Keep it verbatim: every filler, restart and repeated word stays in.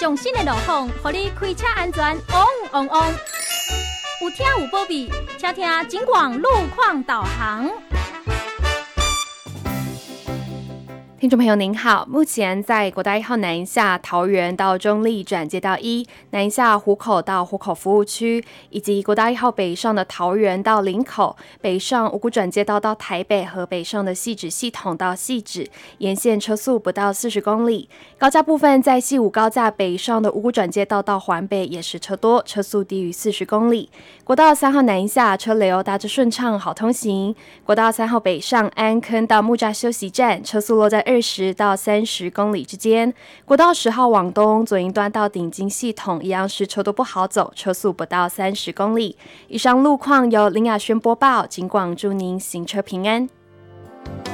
上新的路况，让你开车安全旺旺旺。有听有保庇，请听警广路况导航。 听众朋友您好，目前在国道一号南下桃园到中立转接道一，南下湖口到湖口服务区，以及国道一号北上的桃园到林口，北上五股转接道到台北和北上的汐止系统到汐止，沿线车速不到四十公里。高架部分在西武高架北上的五股转接道到环北也是车多，车速低于四十公里。国道三号南下车流大致顺畅，好通行。国道三号北上安坑到木栅休息站，车速落在二十到三十公里之间。国道十号往东左营端到顶金系统一样是车多不好走，车速不到三十公里。以上路况由林雅轩播报，警广祝您行车平安。